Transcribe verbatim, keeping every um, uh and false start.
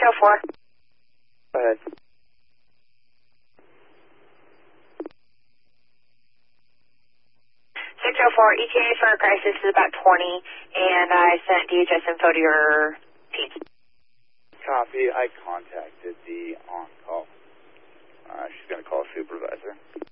oh four. Go ahead. six oh four, E T A for a crisis is about twenty, and I sent D H S info to your team. Copy. I contacted the on-call. Uh, she's going to call supervisor.